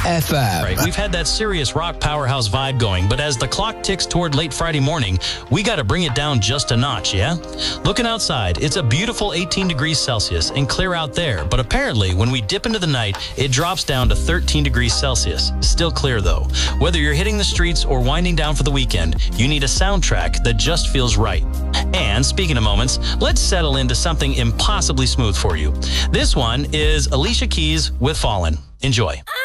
FM. Right, we've had that serious rock powerhouse vibe going, but as the clock ticks toward late Friday morning, we got to bring it down just a notch, yeah? Looking outside, it's a beautiful 18 degrees Celsius and clear out there, but apparently when we dip into the night, it drops down to 13 degrees Celsius. Still clear though. Whether you're hitting the streets or winding down for the weekend, you need a soundtrack that just feels right. And speaking of moments, let's settle into something impossibly smooth for you. This one is Alicia Keys with Fallen. Enjoy.